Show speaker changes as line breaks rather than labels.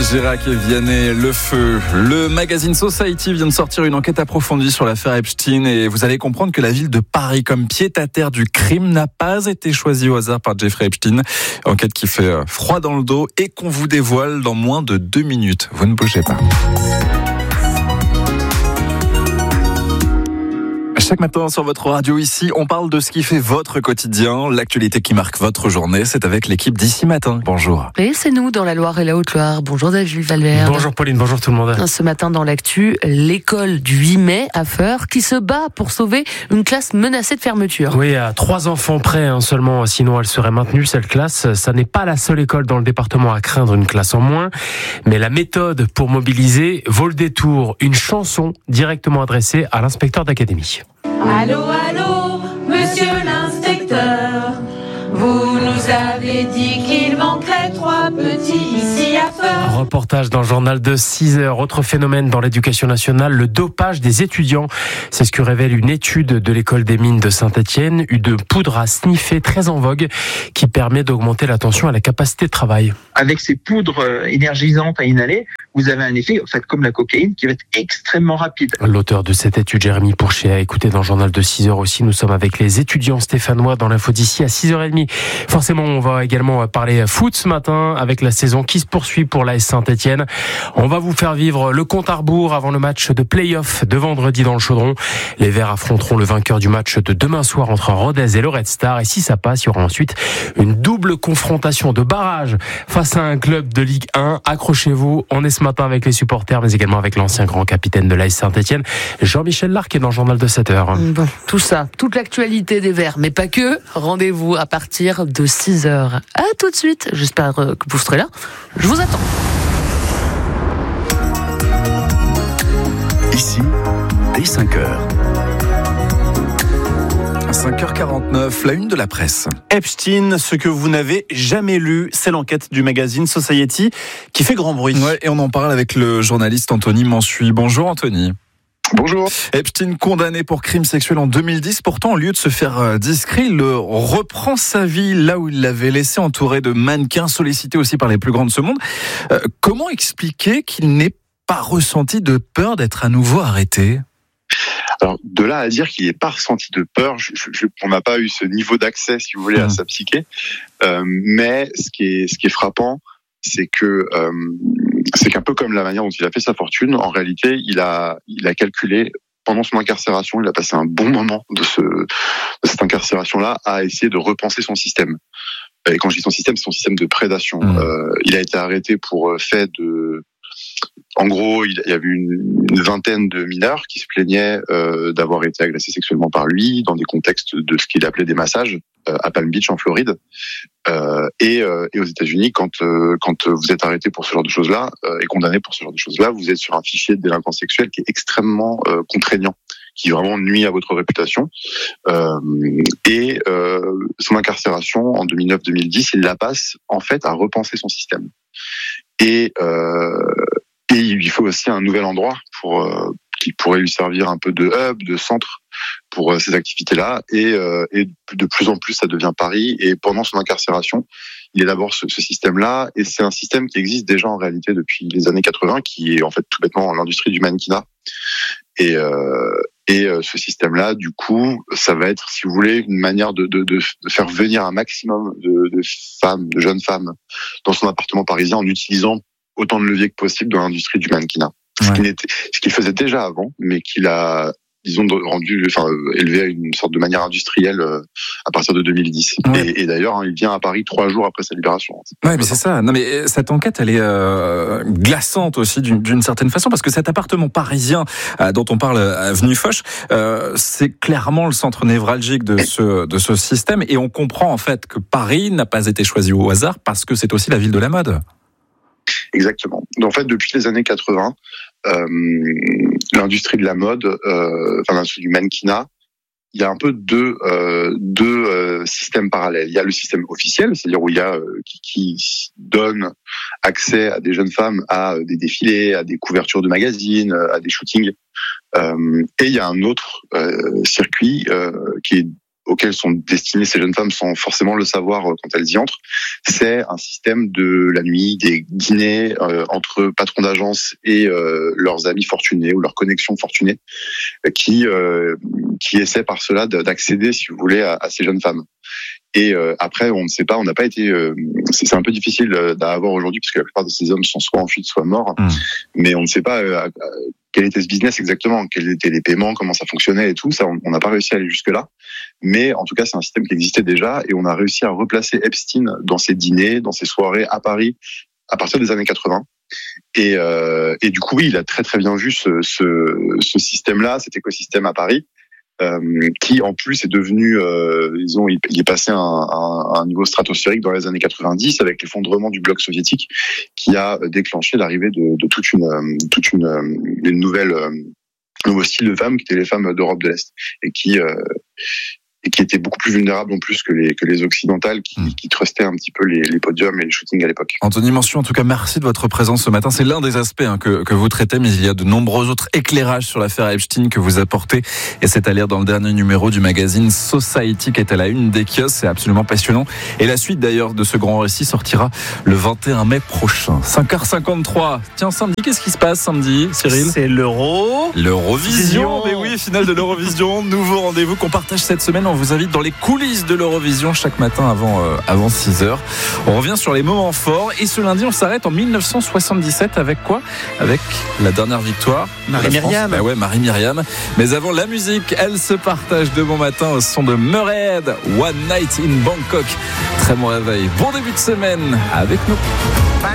Girac et Vianney, le feu. Le magazine Society vient de sortir une enquête approfondie sur l'affaire Epstein et vous allez comprendre que la ville de Paris comme pied-à-terre du crime n'a pas été choisie au hasard par Jeffrey Epstein. Enquête qui fait froid dans le dos et qu'on vous dévoile dans moins de 2 minutes. Vous ne bougez pas. Chaque matin sur votre radio ici, on parle de ce qui fait votre quotidien, l'actualité qui marque votre journée. C'est avec l'équipe d'Ici Matin. Bonjour.
Et c'est nous dans la Loire et la Haute-Loire. Bonjour David Valverde.
Bonjour Pauline, bonjour tout le monde.
Ce matin dans l'actu, l'école du 8 mai à Feurs qui se bat pour sauver une classe menacée de fermeture.
Oui, à 3 enfants près seulement, sinon elle serait maintenue cette classe. Ça n'est pas la seule école dans le département à craindre une classe en moins. Mais la méthode pour mobiliser vaut le détour. Une chanson directement adressée à l'inspecteur d'académie.
Allô, allô, monsieur l'inspecteur, vous nous avez dit qu'il manquerait 3 petits ici à Feurs.
Reportage dans le journal de 6h. Autre phénomène dans l'éducation nationale, le dopage des étudiants. C'est ce que révèle une étude de l'école des mines de Saint-Étienne. Une poudre à sniffer très en vogue qui permet d'augmenter l'attention à la capacité de travail.
Avec ces poudres énergisantes à inhaler, vous avez un effet, en fait, comme la cocaïne, qui va être extrêmement rapide.
L'auteur de cette étude, Jérémy Pourchet, a écouté dans le journal de 6h aussi. Nous sommes avec les étudiants stéphanois dans l'info d'ici à 6h30. Forcément, on va également parler foot ce matin avec la saison qui se poursuit pour l'AS Saint-Étienne. On va vous faire vivre le compte à rebours avant le match de play-off de vendredi dans le Chaudron. Les Verts affronteront le vainqueur du match de demain soir entre Rodez et le Red Star. Et si ça passe, il y aura ensuite une double confrontation de barrage face à un club de Ligue 1. Accrochez-vous, on est ce matin avec les supporters, mais également avec l'ancien grand capitaine de l'AS Saint-Étienne, Jean-Michel Larc, qui est dans le journal de 7h.
Bon, tout ça, toute l'actualité des Verts, mais pas que. Rendez-vous à partir de 6h. À tout de suite. J'espère que vous serez là. Je vous attends.
Ici, dès 5h.
5h49, la une de la presse.
Epstein, ce que vous n'avez jamais lu, c'est l'enquête du magazine Society qui fait grand bruit.
Ouais, et on en parle avec le journaliste Anthony Mansuy. Bonjour Anthony.
Bonjour.
Epstein condamné pour crime sexuel en 2010. Pourtant, au lieu de se faire discret, il reprend sa vie là où il l'avait laissé, entouré de mannequins, sollicité aussi par les plus grands de ce monde. Comment expliquer qu'il n'ait pas ressenti de peur d'être à nouveau arrêté ?
Alors, de là à dire qu'il n'ait pas ressenti de peur, on n'a pas eu ce niveau d'accès, si vous voulez, à sa psyché. Mais ce qui est frappant, c'est qu'un peu comme la manière dont il a fait sa fortune, en réalité, il a calculé pendant son incarcération, il a passé un bon moment de cette incarcération-là à essayer de repenser son système. Et quand je dis son système, c'est son système de prédation. Il a été arrêté pour fait de... En gros, il y avait une vingtaine de mineurs qui se plaignaient d'avoir été agressés sexuellement par lui dans des contextes de ce qu'il appelait des massages à Palm Beach en Floride. Et aux États-Unis, quand vous êtes arrêté pour ce genre de choses-là et condamné pour ce genre de choses-là, vous êtes sur un fichier de délinquance sexuelle qui est extrêmement contraignant, qui vraiment nuit à votre réputation. Et son incarcération en 2009-2010, il la passe en fait à repenser son système. Et il lui faut aussi un nouvel endroit qui pourrait lui servir un peu de hub, de centre pour ces activités-là. Et de plus en plus, ça devient Paris. Et pendant son incarcération, il élabore ce système-là. Et c'est un système qui existe déjà en réalité depuis les années 80, qui est en fait tout bêtement l'industrie du mannequinat. Et ce système-là, du coup, ça va être, si vous voulez, une manière de faire venir un maximum de femmes, de jeunes femmes, dans son appartement parisien en utilisant autant de leviers que possible dans l'industrie du mannequinat. Ouais. Ce qu'il faisait déjà avant, mais qu'il a, disons, élevé à une sorte de manière industrielle à partir de 2010. Ouais. Et d'ailleurs, il vient à Paris 3 jours après sa libération.
Ouais, mais c'est ça. Non, mais cette enquête, elle est glaçante aussi d'une certaine façon, parce que cet appartement parisien dont on parle, avenue Foch, c'est clairement le centre névralgique de ce système, et on comprend en fait que Paris n'a pas été choisi au hasard parce que c'est aussi la ville de la mode.
Exactement. En fait, depuis les années 80, l'industrie de la mode, l'industrie du mannequinat, il y a un peu deux systèmes parallèles. Il y a le système officiel, c'est-à-dire où il y a qui donne accès à des jeunes femmes à des défilés, à des couvertures de magazines, à des shootings. Et il y a un autre circuit qui est auxquelles sont destinées ces jeunes femmes sans forcément le savoir quand elles y entrent, c'est un système de la nuit, des dîners entre patrons d'agence et leurs amis fortunés ou leurs connexions fortunées qui essaient par cela d'accéder, si vous voulez, à ces jeunes femmes. Et après, on ne sait pas, on n'a pas été. C'est un peu difficile d'avoir aujourd'hui parce que la plupart de ces hommes sont soit en fuite, soit morts. Mais on ne sait pas quel était ce business exactement, quels étaient les paiements, comment ça fonctionnait et tout. Ça, on n'a pas réussi à aller jusque là. Mais en tout cas, c'est un système qui existait déjà et on a réussi à replacer Epstein dans ses dîners, dans ses soirées à Paris à partir des années 80. Et du coup, oui, il a très très bien vu ce système-là, cet écosystème à Paris. Qui en plus est devenu, il est passé à un niveau stratosphérique dans les années 90 avec l'effondrement du bloc soviétique qui a déclenché l'arrivée de toute une nouvelle nouveau style de femmes qui étaient les femmes d'Europe de l'Est et qui étaient beaucoup plus vulnérables en plus que les occidentales qui trustaient un petit peu les podiums et les shootings à l'époque.
Anthony Mansion, en tout cas, merci de votre présence ce matin. C'est l'un des aspects que vous traitez, mais il y a de nombreux autres éclairages sur l'affaire Epstein que vous apportez. Et c'est à lire dans le dernier numéro du magazine Society qui est à la une des kiosques. C'est absolument passionnant. Et la suite d'ailleurs de ce grand récit sortira le 21 mai prochain. 5h53. Tiens, samedi, qu'est-ce qui se passe samedi, Cyril ?
C'est
l'Eurovision. Mais oui, finale de l'Eurovision. Nouveau rendez-vous qu'on partage cette semaine. On vous invite dans les coulisses de l'Eurovision chaque matin avant 6h. On revient sur les moments forts et ce lundi on s'arrête en 1977 avec quoi ? Avec la dernière victoire
Marie-Myriam.
Bah ouais, Marie-Myriam. Mais avant la musique, elle se partage de bon matin au son de Murray Head, One Night in Bangkok. Très bon réveil. Bon début de semaine avec nous.